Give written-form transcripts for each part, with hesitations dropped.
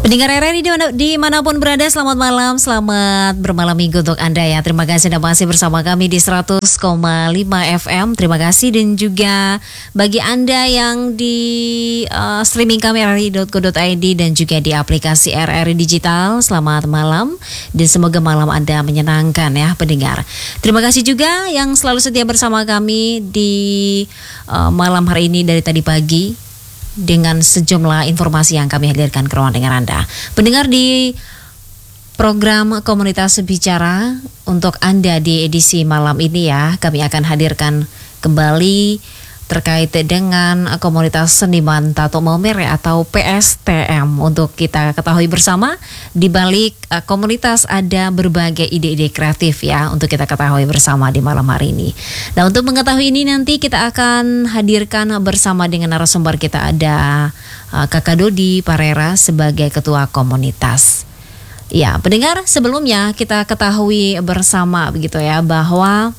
Pendengar RRI dimanapun berada, selamat malam, selamat bermalam minggu untuk Anda ya. Terima kasih Anda masih bersama kami di 100,5 FM. Terima kasih dan juga bagi Anda yang di streaming kami rri.co.id dan juga di aplikasi RRI Digital. Selamat malam dan semoga malam Anda menyenangkan ya pendengar. Terima kasih juga yang selalu setia bersama kami di malam hari ini dari tadi pagi, dengan sejumlah informasi yang kami hadirkan ke ruang dengar Anda. Pendengar, di program Komunitas Bicara untuk Anda di edisi malam ini ya, kami akan hadirkan kembali terkait dengan komunitas seniman tato Maumere atau PSTM. Untuk kita ketahui bersama, di balik komunitas ada berbagai ide-ide kreatif ya, untuk kita ketahui bersama di malam hari ini. Nah, untuk mengetahui ini nanti kita akan hadirkan bersama dengan narasumber kita, ada Kakak Dodi Parera sebagai ketua komunitas. Ya, pendengar, sebelumnya kita ketahui bersama begitu ya, bahwa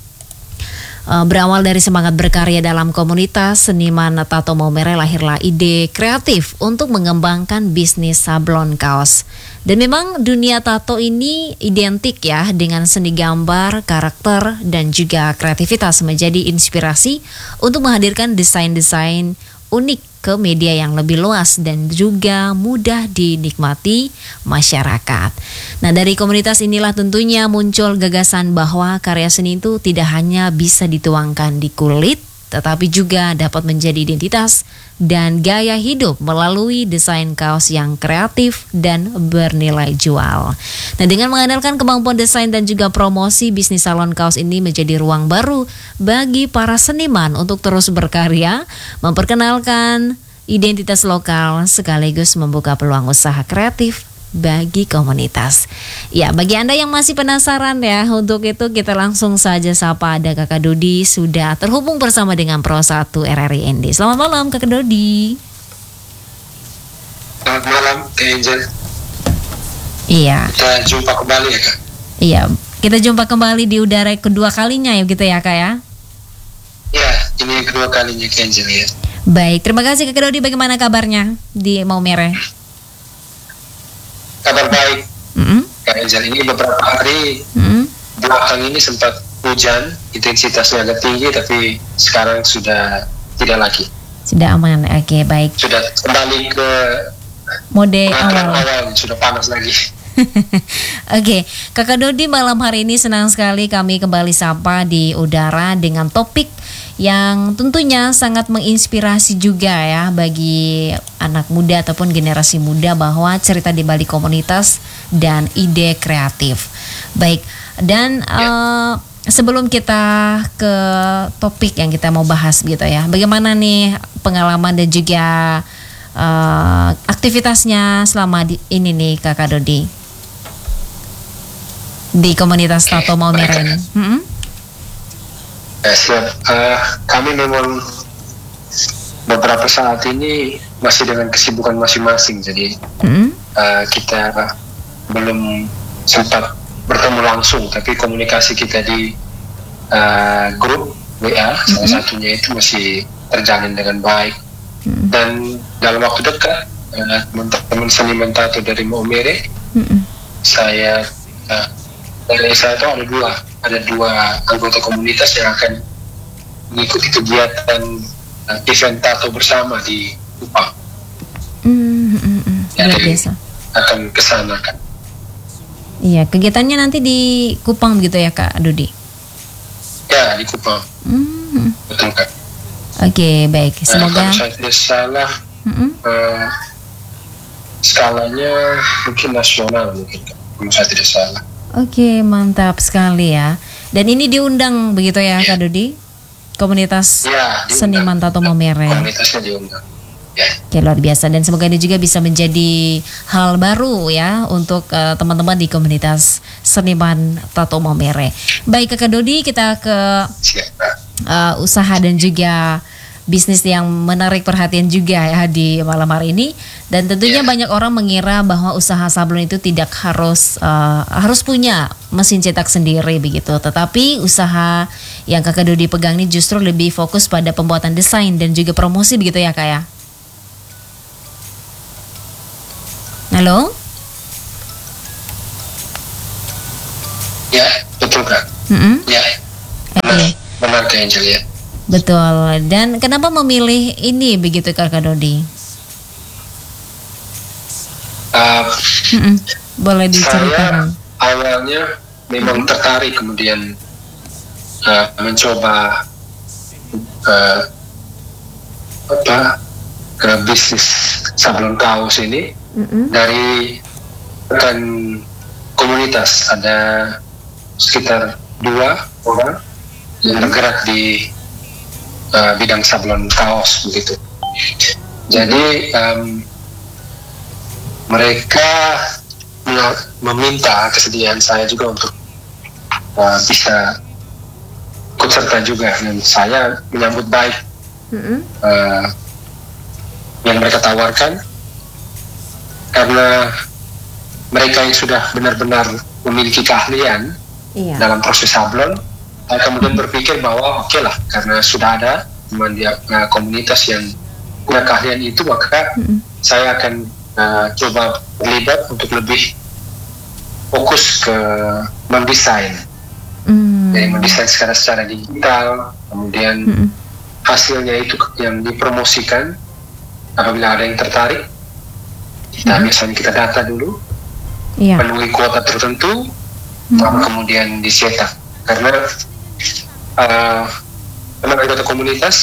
berawal dari semangat berkarya dalam komunitas seniman tato Maumere, lahirlah ide kreatif untuk mengembangkan bisnis sablon kaos. Dan memang dunia tato ini identik ya dengan seni gambar, karakter, dan juga kreativitas, menjadi inspirasi untuk menghadirkan desain-desain unik ke media yang lebih luas dan juga mudah dinikmati masyarakat. Nah, dari komunitas inilah tentunya muncul gagasan bahwa karya seni itu tidak hanya bisa dituangkan di kulit, tetapi juga dapat menjadi identitas dan gaya hidup melalui desain kaos yang kreatif dan bernilai jual. Nah, dengan mengandalkan kemampuan desain dan juga promosi, bisnis salon kaos ini menjadi ruang baru bagi para seniman untuk terus berkarya, memperkenalkan identitas lokal sekaligus membuka peluang usaha kreatif bagi komunitas. Ya, bagi Anda yang masih penasaran ya, untuk itu kita langsung saja sapa, ada Kakak Dodi sudah terhubung bersama dengan Pro 1 RRI ND. Selamat malam Kakak Dodi. Selamat malam Kak Angel. Iya. Kita jumpa kembali ya Kak. Iya, kita jumpa kembali di udara kedua kalinya ya gitu ya Kak ya. Ya, ini kedua kalinya Kak Angel ya. Baik, terima kasih Kakak Dodi. Bagaimana kabarnya di Maumere? Kabar baik. Kak Angel, ini beberapa hari belakang ini sempat hujan, intensitasnya agak tinggi, tapi sekarang sudah tidak lagi. Sudah aman, oke, baik. Sudah kembali ke mode awal, sudah panas lagi. Oke, Kakak Dodi, malam hari ini senang sekali kami kembali sapa di udara dengan topik yang tentunya sangat menginspirasi juga ya bagi anak muda ataupun generasi muda, bahwa cerita di balik komunitas dan ide kreatif. Baik, dan sebelum kita ke topik yang kita mau bahas gitu ya, bagaimana nih pengalaman dan juga aktivitasnya selama ini nih Kakak Dodi di komunitas tato Maumere ini? Siap. Kami memang beberapa saat ini masih dengan kesibukan masing-masing, jadi kita belum sempat bertemu langsung, tapi komunikasi kita di grup WA salah satunya itu masih terjalin dengan baik. Dan dalam waktu dekat teman-teman seniman tato dari Maumere, saya tahu ada dua anggota komunitas yang akan mengikuti kegiatan event tato bersama di Kupang. Jadi akan kesana kan. Iya, kegiatannya nanti di Kupang begitu ya Kak Dodi? Ya, di Kupang. Betul Kak. Oke, baik. Semoga kalau saya tidak salah skalanya mungkin nasional mungkin, kalau saya tidak salah. Oke, mantap sekali ya. Dan ini diundang begitu ya Kak Dodi? Komunitas seniman tato Maumere. Komunitasnya diundang. Ya. Oke, luar biasa, dan semoga ini juga bisa menjadi hal baru ya untuk teman-teman di komunitas seniman tato Maumere. Baik Kakak Dodi, kita ke usaha dan juga bisnis yang menarik perhatian juga ya di malam hari ini. Dan tentunya banyak orang mengira bahwa usaha sablon itu tidak harus punya mesin cetak sendiri begitu. Tetapi usaha yang Kakak Dodi pegang ini justru lebih fokus pada pembuatan desain dan juga promosi begitu ya Kak ya. Halo? Ya, betul Kak. Ya, benar Kak Angel ya. Betul. Dan kenapa memilih ini begitu Kakak Dodi? Boleh diceritakan? Saya awalnya memang tertarik, kemudian mencoba ke bisnis sablon kaos ini dari rekan komunitas. Ada sekitar 2 orang yang bergerak di bidang sablon kaos begitu. Jadi mereka meminta kesediaan saya juga untuk bisa ikut serta juga, dan saya menyambut baik yang mereka tawarkan, karena mereka yang sudah benar-benar memiliki keahlian dalam proses sablon. Saya kemudian berpikir bahwa oke lah, karena sudah ada teman di komunitas yang punya keahlian itu, maka saya akan coba terlibat untuk lebih fokus ke mendesain. Jadi mendesain secara digital, kemudian hasilnya itu yang dipromosikan. Apabila ada yang tertarik, biasanya kita data dulu, penuhi kuota tertentu, lalu kemudian dicetak. Karena memang anggota komunitas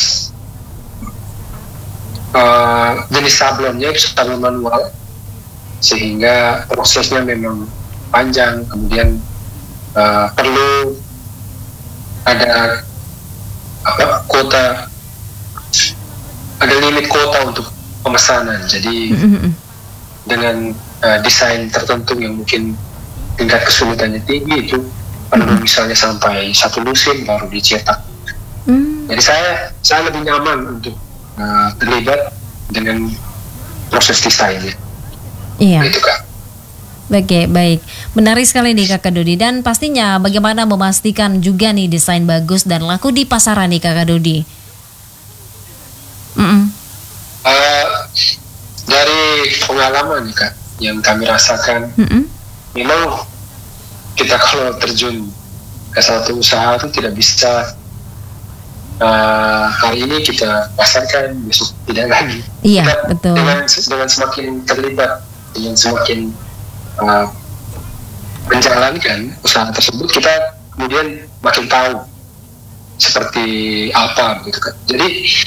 jenis sablonnya itu sablon manual, sehingga prosesnya memang panjang. Kemudian perlu ada kuota, ada limit kuota untuk pemesanan. Jadi dengan desain tertentu yang mungkin tingkat kesulitannya tinggi, itu perlu misalnya sampai 1 lusin baru dicetak. Jadi saya lebih nyaman untuk terlibat dengan proses desainnya. Iya. Itu Kak. Baik. Menarik sekali nih Kakak Dodi. Dan pastinya bagaimana memastikan juga nih desain bagus dan laku di pasaran nih Kakak Dodi? Dari pengalaman Kak yang kami rasakan, memang kita kalau terjun ke satu usaha itu tidak bisa hari ini kita pasarkan, besok tidak lagi. Iya, kita, betul. Dengan semakin terlibat, dengan semakin menjalankan usaha tersebut, kita kemudian makin tahu seperti apa gitu kan. Jadi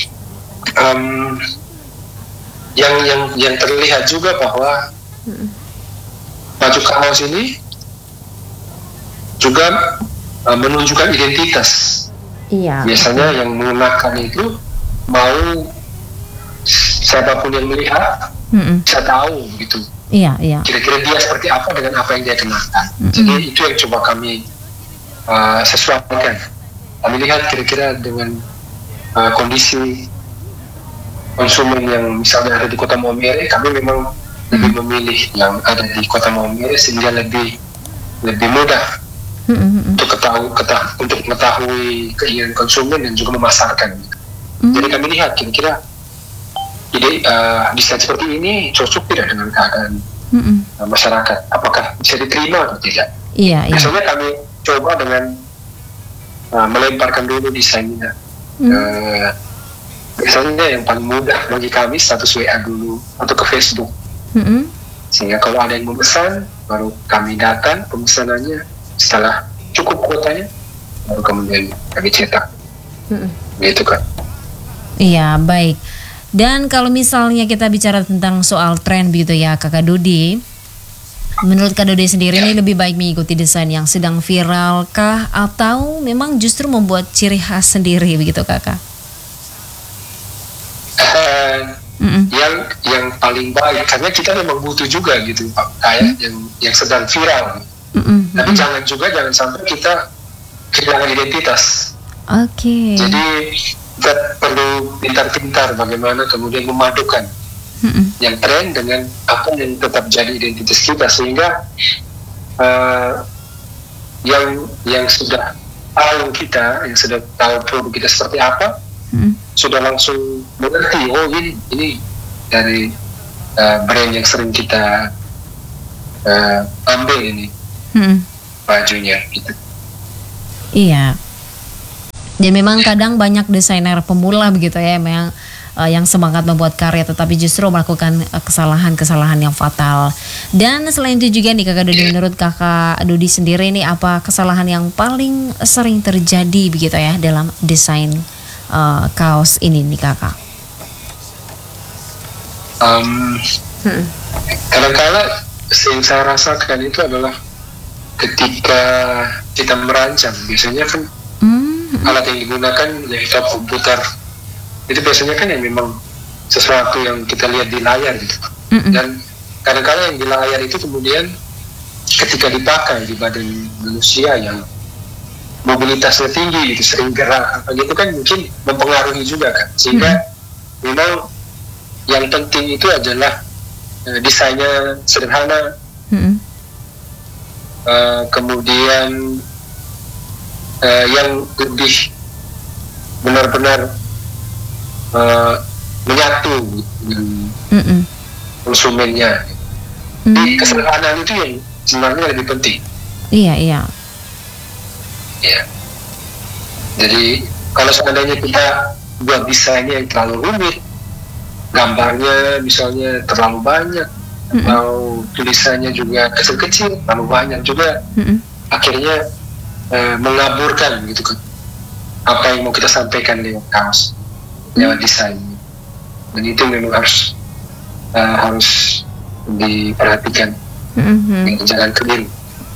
yang terlihat juga bahwa baju kaos ini juga menunjukkan identitas. Iya. Biasanya yang mengenakan itu mau siapapun yang melihat bisa tahu gitu. Iya. Kira-kira dia seperti apa dengan apa yang dia kenakan. Jadi itu yang coba kami sesuaikan. Kami lihat kira-kira dengan kondisi konsumen yang misalnya ada di Kota Maumere, kami memang lebih memilih yang ada di Kota Maumere, sehingga lebih mudah untuk mengetahui keinginan konsumen dan juga memasarkan. Jadi kami lihat kira-kira desain seperti ini cocok tidak dengan keadaan masyarakat, apakah bisa diterima atau tidak. Iya. Biasanya kami coba dengan melemparkan dulu desainnya. Biasanya yang paling mudah bagi kami status WA dulu atau ke Facebook. Sehingga kalau ada yang memesan, baru kami datang pemesanannya. Setelah cukup kuotanya, baru kemudian kami cetak. Gitu kan. Iya, baik. Dan kalau misalnya kita bicara tentang soal tren begitu ya Kakak Dodi, menurut Kak Dodi sendiri ini lebih baik mengikuti desain yang sedang viral kah, atau memang justru membuat ciri khas sendiri begitu Kakak? Yang paling baik, karena kita memang butuh juga gitu Pak, kayak yang sedang viral. Tapi jangan sampai kita kehilangan identitas. Oke. Jadi kita perlu pintar-pintar bagaimana kemudian memadukan yang tren dengan apa yang tetap jadi identitas kita, sehingga yang sudah tahu kita, yang sudah tahu produk kita seperti apa, sudah langsung mengerti, oh ini dari brand yang sering kita ambil ini bajunya gitu. Iya. Dan memang kadang banyak desainer pemula begitu ya, memang yang semangat membuat karya tetapi justru melakukan kesalahan-kesalahan yang fatal. Dan selain itu juga nih Kakak Dodi, menurut Kakak Dodi sendiri nih, apa kesalahan yang paling sering terjadi begitu ya dalam desain kaos ini nih Kakak? Kadang-kadang yang saya rasakan itu adalah ketika kita merancang, biasanya kan alat yang digunakan yaitu komputer, itu biasanya kan yang memang sesuatu yang kita lihat di layar gitu. Dan kadang-kadang yang di layar itu kemudian ketika dipakai di badan manusia yang mobilitasnya tinggi, itu sering gerak apa gitu kan, mungkin mempengaruhi juga kan, sehingga memang yang penting itu adalah desainnya sederhana, kemudian yang lebih benar-benar menyatu dengan konsumennya. Jadi kesederhanaan itu yang sebenarnya lebih penting. Iya. Jadi kalau seandainya kita buat desainnya yang terlalu rumit, gambarnya misalnya terlalu banyak, atau tulisannya juga kecil-kecil, terlalu banyak juga, akhirnya mengaburkan gitu kan apa yang mau kita sampaikan lewat kaos, lewat desain. Dan itu memang harus diperhatikan, jangan keliru.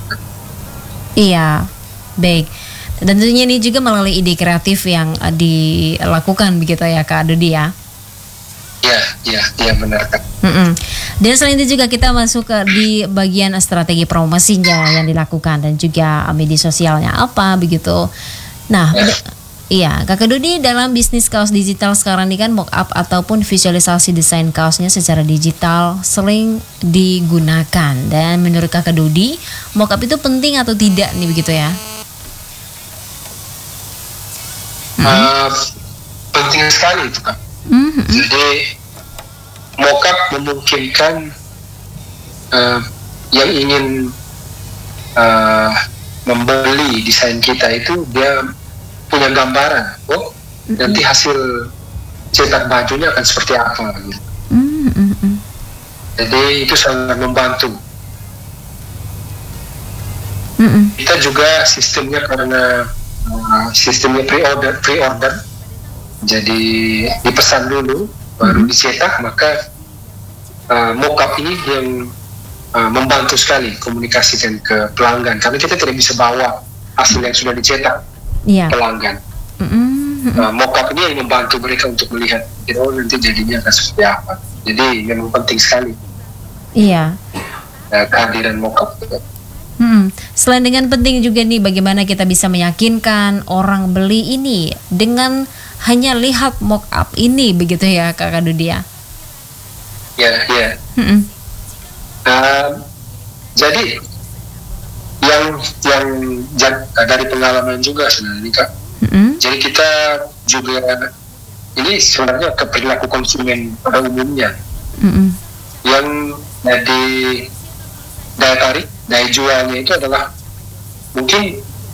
Iya, baik. Dan tentunya ini juga melalui ide kreatif yang dilakukan begitu ya Kak Dodi ya. Iya benar Kak. Dan selain itu juga kita masuk di bagian strategi promosinya yang dilakukan dan juga media sosialnya apa begitu. Nah, iya Kakak Dodi, dalam bisnis kaos digital sekarang ini kan mock-up ataupun visualisasi desain kaosnya secara digital sering digunakan. Dan menurut Kakak Dodi, mock-up itu penting atau tidak nih begitu ya? Penting sekali itu Kak. Jadi mock-up memungkinkan yang ingin membeli desain kita itu dia punya gambaran, nanti hasil cetak bajunya akan seperti apa gitu. Jadi itu sangat membantu. Kita juga sistemnya karena sistemnya pre-order, jadi dipesan dulu baru dicetak, maka mock-up ini yang membantu sekali komunikasikan ke pelanggan, karena kita tidak bisa bawa hasil yang sudah dicetak pelanggan. Mock-up ini yang membantu mereka untuk melihat nanti jadinya akan seperti apa. Jadi memang penting sekali kehadiran mock-up. Selain dengan penting juga nih, bagaimana kita bisa meyakinkan orang beli ini dengan hanya lihat mock-up ini begitu ya Kakak Dodi ya? Iya. Jadi yang dari pengalaman juga sebenarnya Kak. Jadi kita juga ini sebenarnya ke perilaku konsumen pada umumnya, yang jadi daya tarik, daya jualnya itu adalah mungkin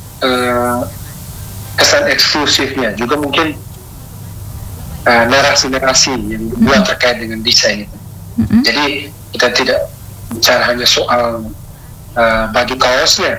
kesan eksklusifnya, juga mungkin narasi-narasi yang dibuat terkait dengan desain itu. Jadi kita tidak bicara hanya soal baju kaosnya.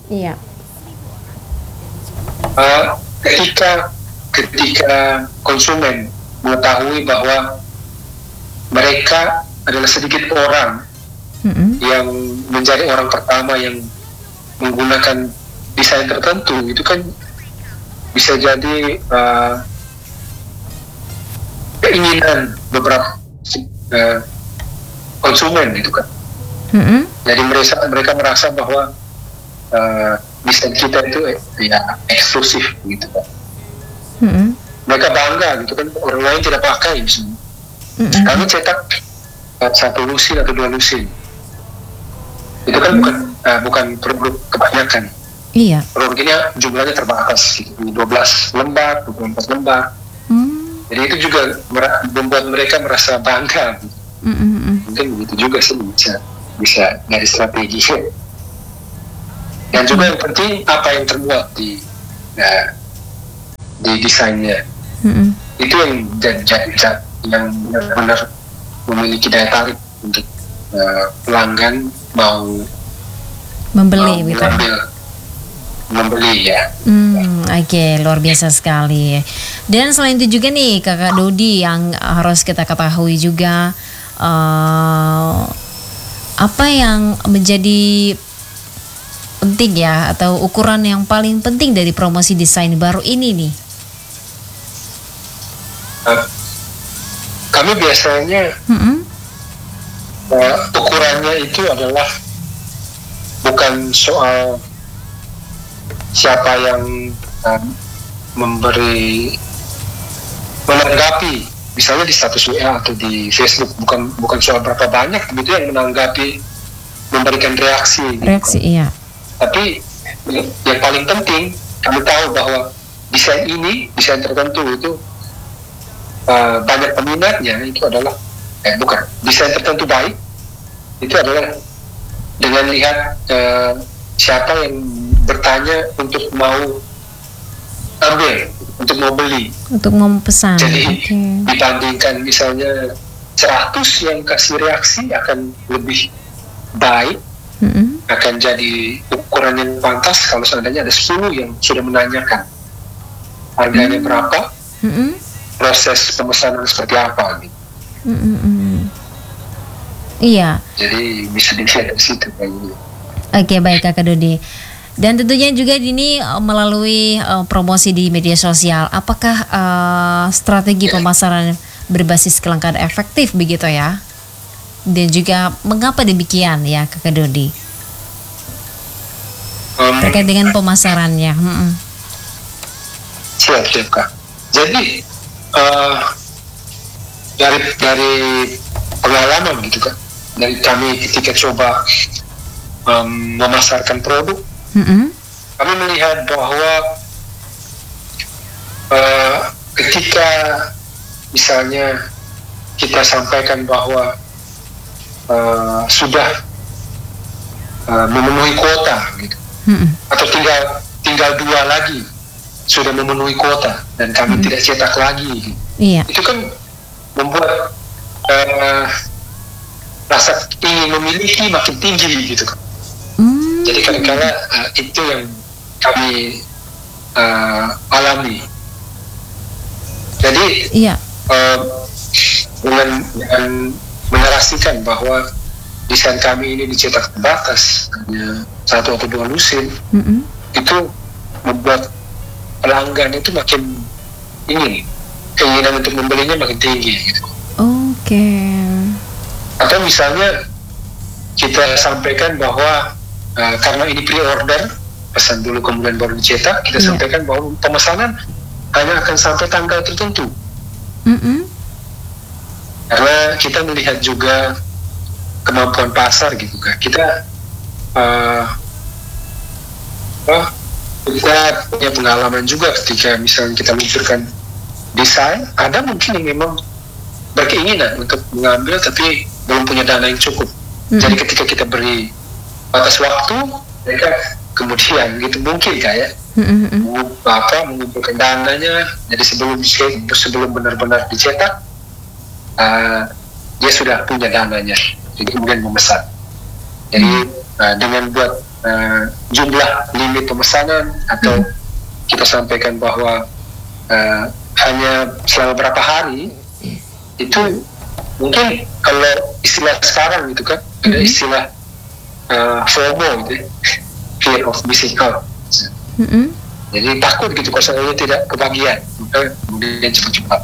Ketika konsumen mengetahui bahwa mereka adalah sedikit orang yang menjadi orang pertama yang menggunakan desain tertentu, itu kan bisa jadi keinginan beberapa konsumen gitu kan. Jadi mereka merasa bahwa desain kita itu eksklusif gitu kan. Mereka bangga gitu kan, orang lain tidak pakai misalnya. Kami cetak satu lusin atau dua lusin, itu kan bukan produk kebanyakan. Produknya jumlahnya terbatas, 12 lembar, 24 lembar. Jadi itu juga membuat mereka merasa bangga. Mungkin begitu juga sih bisa. bisa dari strategi. Dan juga yang penting apa yang terbuat di desainnya. Itu yang yang benar-benar memiliki daya tarik untuk pelanggan mau membeli gitu. Membeli ya. Oke, luar biasa sekali. Dan selain itu juga nih Kakak Dodi yang harus kita ketahui juga apa yang menjadi penting ya, atau ukuran yang paling penting dari promosi desain baru ini nih? Kami biasanya ukurannya itu adalah bukan soal siapa yang menanggapi, misalnya di status WA atau di Facebook, bukan soal berapa banyak gitu yang menanggapi, memberikan reaksi. Iya. Tapi yang paling penting kami tahu bahwa desain tertentu itu banyak peminatnya, itu adalah desain tertentu baik itu adalah dengan lihat siapa yang bertanya untuk mau ambil, untuk mau beli, untuk mau pesan. Jadi dibandingkan misalnya 100 yang kasih reaksi akan lebih baik, akan jadi ukuran yang pantas kalau seandainya ada 10 yang sudah menanyakan harganya berapa, proses pemesanan seperti apa gitu. Iya. Jadi bisa dilihat dari situ kayak gitu. Oke, baik Kakak Dodi. Dan tentunya juga ini melalui promosi di media sosial. Apakah strategi pemasaran berbasis kelangkaan efektif begitu ya? Dan juga mengapa demikian ya Kakak Dodi? Terkait dengan pemasarannya. Siap Kak. Jadi dari pengalaman gitu kan, dari kami ketika coba memasarkan produk, kami melihat bahwa ketika misalnya kita sampaikan bahwa sudah memenuhi kuota gitu, atau tinggal 2 lagi sudah memenuhi kuota dan kami tidak cetak lagi gitu. Itu kan membuat rasa ingin memiliki makin tinggi gitu kan. Jadi kadang-kadang itu yang kami alami. Jadi dengan menarasikan bahwa desain kami ini dicetak terbatas, hanya 1 atau 2 lusin, itu membuat pelanggan itu makin ingin, keinginan untuk membelinya makin tinggi gitu. Atau misalnya kita sampaikan bahwa karena ini pre-order, pesan dulu kemudian baru dicetak, kita sampaikan bahwa pemesanan hanya akan sampai tanggal tertentu. Karena kita melihat juga kemampuan pasar gitu kan. Kita punya pengalaman juga ketika misalnya kita luncurkan desain, ada mungkin yang memang berkeinginan untuk mengambil tapi belum punya dana yang cukup. Jadi ketika kita beri batas waktu, mereka kemudian gitu mungkin kayak mengumpulkan dananya. Jadi sebelum benar-benar dicetak, dia sudah punya dananya, jadi kemudian memesan. Jadi dengan buat jumlah limit pemesanan, atau kita sampaikan bahwa hanya selama berapa hari, itu mungkin kalau istilah sekarang gitu kan, ada istilah FOMO gitu, fear of missing out. Jadi takut gitu kalau saya tidak kebagian, maka kemudian cepat-cepat.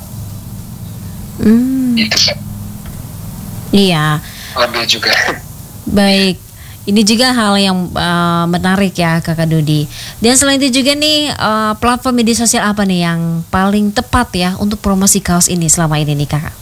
Itu kan. Iya. Ambil juga. Baik. Ini juga hal yang menarik ya Kakak Dodi. Dan selain itu juga nih, platform media sosial apa nih yang paling tepat ya untuk promosi kaos ini selama ini nih Kakak?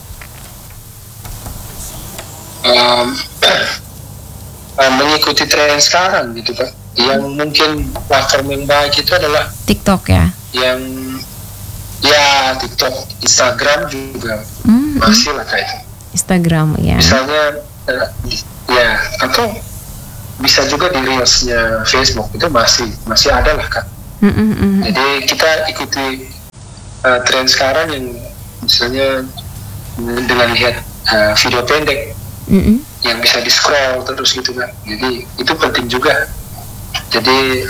Mengikuti tren sekarang gitu kan. Yang mungkin platform yang baik itu adalah TikTok ya. Yang TikTok, Instagram juga masih lah kayak itu. Instagram ya. Misalnya Ya, atau bisa juga di reelsnya Facebook itu masih ada lah Kak. Jadi kita ikuti tren sekarang yang misalnya dengan lihat video pendek yang bisa di scroll terus gitu kan. Jadi itu penting juga. Jadi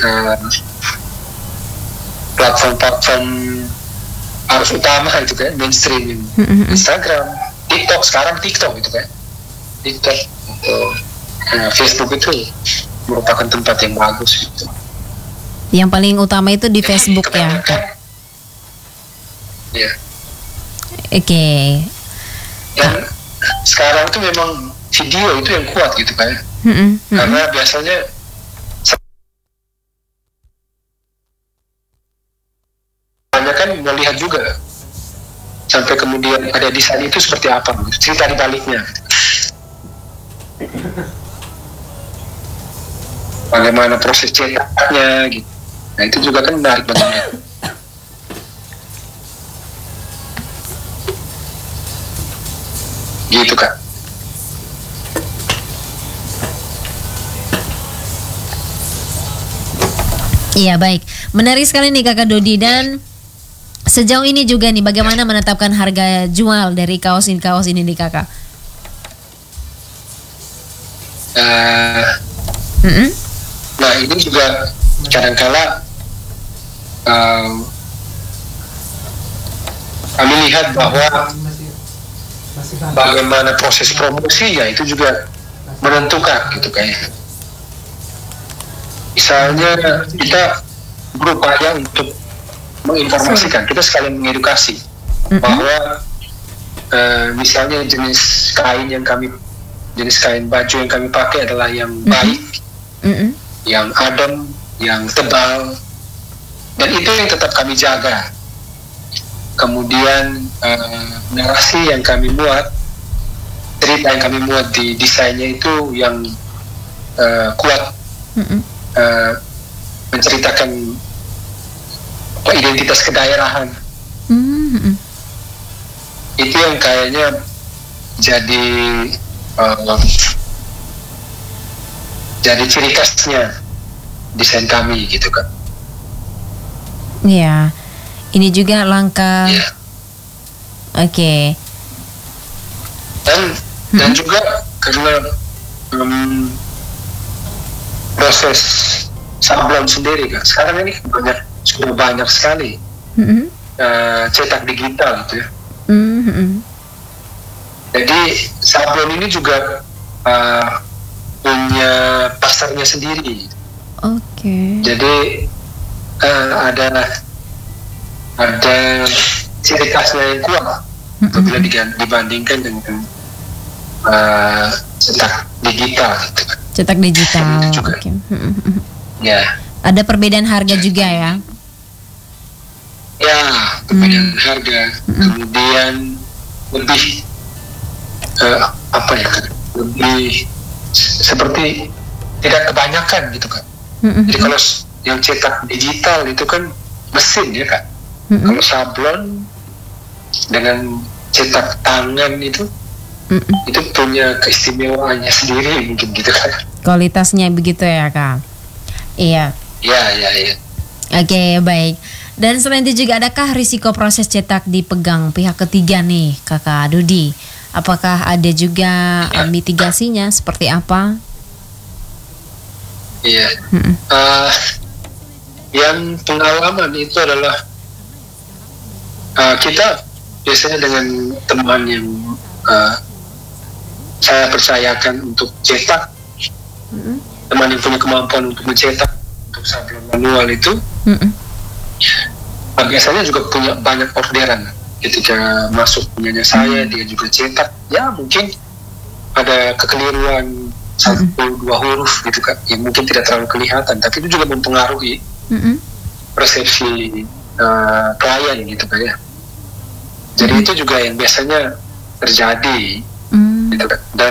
platform harus utama itu kan mainstream, Instagram, TikTok, sekarang TikTok gitu kan. TikTok atau Facebook itu merupakan tempat yang bagus gitu. Yang paling utama itu di Facebook ya. Ya. Oke. Dan sekarang itu memang video itu yang kuat gitu kan. Karena biasanya banyak kan melihat juga sampai kemudian ada desain itu seperti apa, cerita di baliknya. Bagaimana proses cetaknya gitu. Nah itu juga kan menarik banget. Gitu Kak. Iya baik, menarik sekali nih Kakak Dodi. Dan sejauh ini juga nih bagaimana menetapkan harga jual dari kaos ini nih Kakak? Nah ini juga kadang-kala kami lihat bahwa bagaimana proses promosi ya itu juga menentukan gitu kayaknya. Misalnya kita berupaya untuk menginformasikan, kita sekalian mengedukasi bahwa misalnya jenis kain baju yang kami pakai adalah yang baik, yang adem, yang tebal, dan itu yang tetap kami jaga. Kemudian narasi yang kami buat, cerita yang kami buat di desainnya itu yang kuat, menceritakan identitas kedaerahan. Itu yang kayaknya jadi ciri khasnya desain kami gitu kan. Iya, ini juga langkah. Ya. Oke. Dan juga karena proses sablon sendiri kan sekarang ini sudah banyak sekali cetak digital gitu ya. Jadi sablon ini juga punya pasarnya sendiri. Oke. Jadi ada ciri khasnya yang kuat apabila dibandingkan dengan cetak digital gitu. Cetak digital. Okay. Ya. Ada perbedaan harga juga ya? Ya, perbedaan harga. Kemudian lebih lebih seperti tidak kebanyakan gitu kan. Jadi kalau yang cetak digital itu kan mesin ya kan. Kalau sablon dengan cetak tangan itu punya keistimewaannya sendiri mungkin gitu kan. Kualitasnya begitu ya Kak. Iya. Iya. Oke, baik. Dan selain itu juga adakah risiko proses cetak dipegang pihak ketiga nih Kakak Dodi? Apakah ada juga mitigasinya seperti apa? Iya. Yang pengalaman itu adalah kita biasanya dengan teman yang saya percayakan untuk cetak, teman yang punya kemampuan untuk mencetak untuk sablon manual itu, biasanya juga punya banyak orderan. Ketika masuk punyanya saya, dia juga cetak. Ya mungkin ada kekeliruan 1-2 huruf gitu kan, yang mungkin tidak terlalu kelihatan, tapi itu juga mempengaruhi persepsi klien gitu kan ya. Jadi itu juga yang biasanya terjadi gitu kan. Dan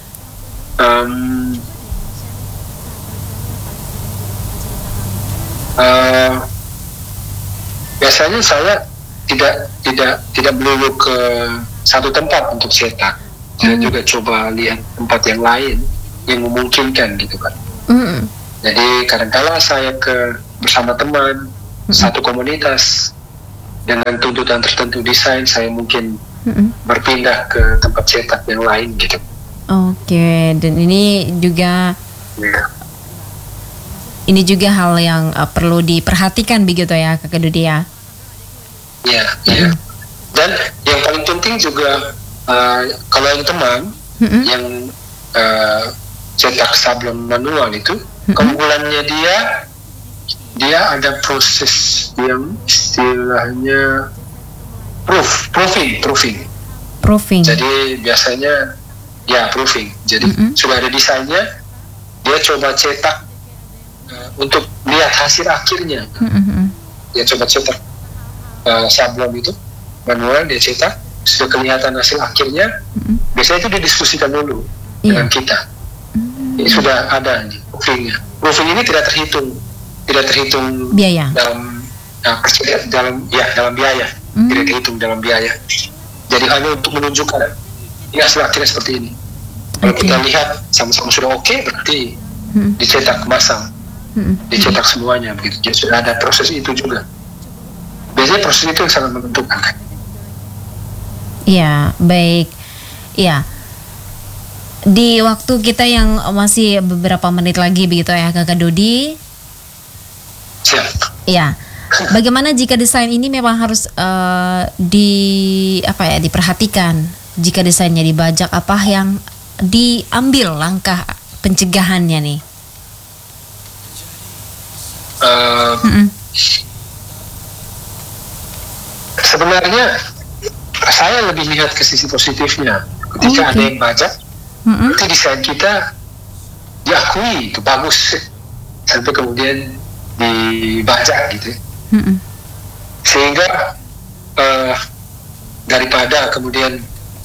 biasanya saya tidak melulu ke satu tempat untuk cetak. Saya juga coba lihat tempat yang lain yang memungkinkan gitu kan. Mm-mm. Jadi kadang-kala saya bersama teman satu komunitas dengan tuntutan tertentu desain, saya mungkin berpindah ke tempat cetak yang lain gitu. Oke, dan ini juga hal yang perlu diperhatikan begitu ya Kakak Dudi ya. Iya, iya. Dan yang paling penting juga kalau yang teman yang cetak sablon manual itu, keunggulannya dia ada proses yang istilahnya proofing. Jadi biasanya proofing. Jadi sudah ada desainnya, dia coba cetak untuk lihat hasil akhirnya. Dia coba cetak sablon itu manual, dia cetak, sudah kelihatan hasil akhirnya. Biasanya itu didiskusikan dulu dengan kita. Ini sudah ada nih proofingnya. Proofing ini tidak terhitung biaya dalam biaya, tidak dihitung dalam biaya. Jadi hanya untuk menunjukkan ini hasil akhirnya seperti ini. Kalau kita lihat sama-sama sudah oke, berarti dicetak masang, dicetak semuanya begitu. Jadi sudah ada proses itu juga. Biasanya proses itu yang sangat menentukan. Iya, baik. Iya. Di waktu kita yang masih beberapa menit lagi begitu ya Kakak Dudi. Siap. Iya. Bagaimana jika desain ini memang harus diperhatikan? Jika desainnya dibajak, apa yang diambil langkah pencegahannya nih? Sebenarnya saya lebih lihat ke sisi positifnya. Ketika ada yang bajak, nanti desain kita diakui itu bagus, sampai kemudian dibajak gitu. Sehingga daripada kemudian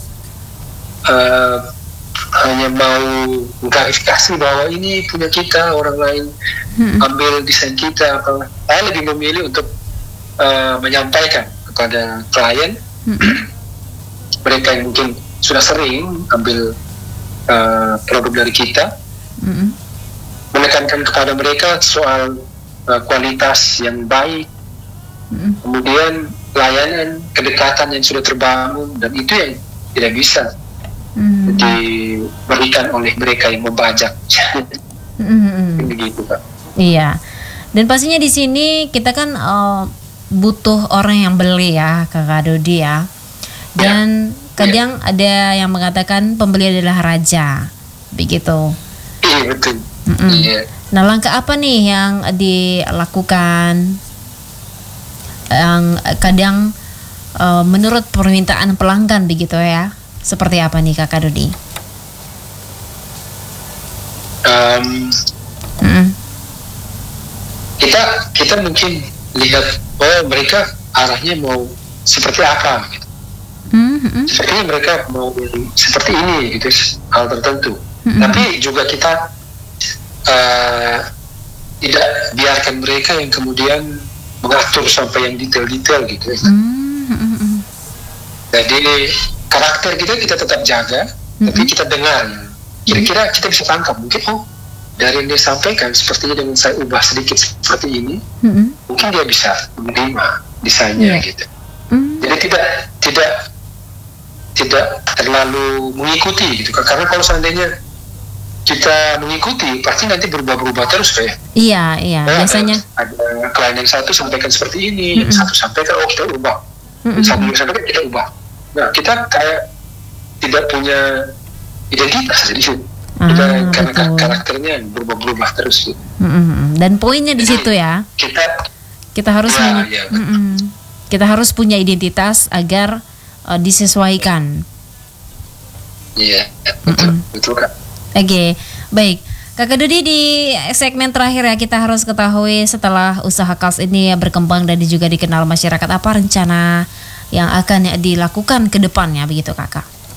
hanya mau mengklarifikasi bahwa ini punya kita, orang lain ambil desain kita, saya lebih memilih untuk menyampaikan kepada klien, mereka yang mungkin sudah sering ambil produk dari kita, menekankan kepada mereka soal kualitas yang baik, kemudian layanan, kedekatan yang sudah terbangun, dan itu yang tidak bisa diberikan oleh mereka yang membajak. Begitu, Pak. Iya. Dan pastinya di sini kita kan butuh orang yang beli ya, Kakak Dudi ya. Dan kadang ada yang mengatakan pembeli adalah raja, begitu. Iya, betul. Iya. Nah, langkah apa nih yang dilakukan yang kadang menurut permintaan pelanggan begitu ya? Seperti apa nih Kakak Dudi? Kita mungkin lihat mereka arahnya mau seperti apa gitu. Sepertinya mereka mau seperti ini gitu, hal tertentu. Tapi juga kita tidak biarkan mereka yang kemudian mengatur sampai yang detail-detail gitu. Jadi karakter kita tetap jaga, tapi kita dengar. Kira-kira kita bisa tangkap mungkin dari yang dia sampaikan sepertinya dengan saya ubah sedikit seperti ini, mungkin dia bisa menerima desainnya gitu. Jadi tidak terlalu mengikuti gitu, karena kalau seandainya kita mengikuti pasti nanti berubah-berubah terus kayak. Iya, biasanya ada klien yang satu sampaikan seperti ini, yang satu sampaikan kita ubah, yang satu sampaikan kita ubah. Nah, kita kayak tidak punya identitas di situ. Karena karakternya berubah-ubah terus. Dan poinnya di situ ya. Kita harus kita harus punya identitas agar disesuaikan. Iya, betul Kak. Oke, baik. Kakak Dudi, di segmen terakhir ya, kita harus ketahui setelah usaha KALS ini berkembang dan juga dikenal masyarakat, apa rencana yang akan dilakukan ke depannya begitu Kakak?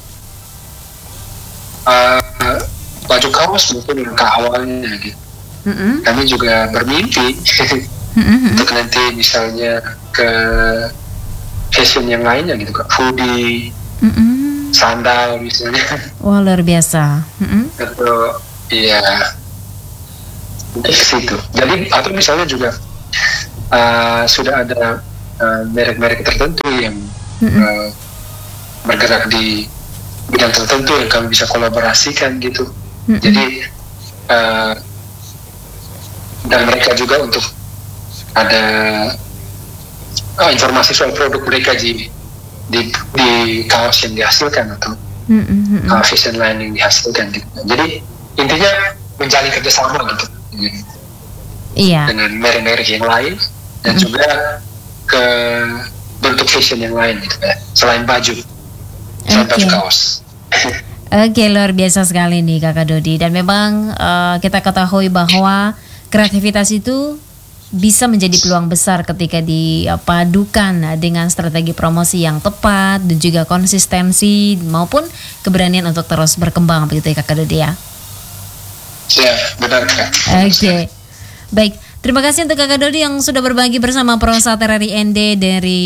Baju kaos mungkin langkah awalnya gitu. Kami juga bermimpi untuk nanti misalnya ke fashion yang lainnya gitu Kak, hoodie, sandal misalnya. Wah, luar biasa. Atau Iya, di situ. Jadi atau misalnya juga sudah ada merek-merek tertentu yang bergerak di bidang tertentu yang kami bisa kolaborasikan gitu. Jadi dan mereka juga untuk ada informasi soal produk mereka di kaos yang dihasilkan atau fashion line yang dihasilkan gitu. Jadi intinya menjalin kerjasama gitu dengan merek-merek yang lain dan juga ke bentuk fashion yang lain gitu ya, selain baju kaos. Oke, luar biasa sekali nih Kakak Dodi. Dan memang kita ketahui bahwa kreativitas itu bisa menjadi peluang besar ketika dipadukan dengan strategi promosi yang tepat dan juga konsistensi maupun keberanian untuk terus berkembang, begitu ya Kakak Dodi ya? Ya, benar Kak. Oke. Baik, terima kasih untuk Kakak Dodi yang sudah berbagi bersama Prosa RRI ND dari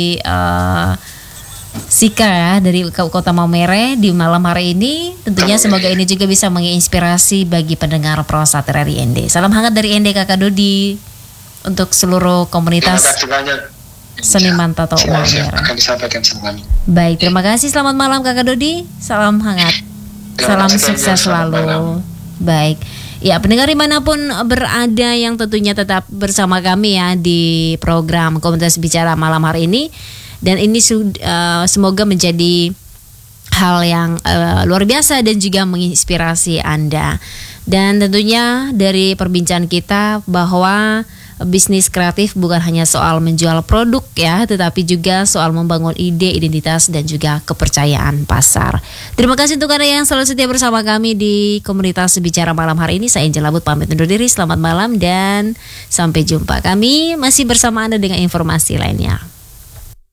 Sika ya, dari Kota Maumere di malam hari ini. Tentunya semoga ini juga bisa menginspirasi bagi pendengar Prosa RRI ND. Salam hangat dari ND Kakak Dodi untuk seluruh komunitas seniman tato Maumere. Akan disampaikan semuanya. Baik, terima kasih. Selamat malam Kakak Dodi. Salam hangat. Salam sukses selalu. Baik. Ya, pendengar dimanapun berada yang tentunya tetap bersama kami ya di program Komunitas Bicara malam hari ini. Dan ini semoga menjadi hal yang luar biasa dan juga menginspirasi Anda. Dan tentunya dari perbincangan kita bahwa bisnis kreatif bukan hanya soal menjual produk ya, tetapi juga soal membangun ide, identitas dan juga kepercayaan pasar. Terima kasih untuk Anda yang selalu setia bersama kami di Komunitas Bicara malam hari ini. Saya Angel Labut pamit undur diri. Selamat malam dan sampai jumpa. Kami masih bersama Anda dengan informasi lainnya.